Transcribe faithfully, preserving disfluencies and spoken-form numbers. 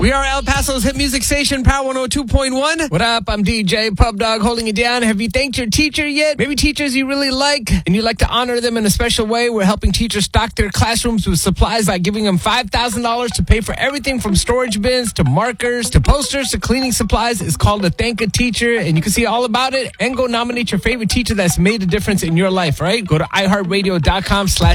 We are El Paso's hit music station, Power one oh two point one. What up? I'm D J Pub Dog holding it down. Have you thanked your teacher yet? Maybe teachers you really like and you'd like to honor them in a special way. We're helping teachers stock their classrooms with supplies by giving them five thousand dollars to pay for everything from storage bins to markers to posters to cleaning supplies. It's called a Thank a Teacher, and you can see all about it and go nominate your favorite teacher that's made a difference in your life, right? Go to iHeartRadio.com slash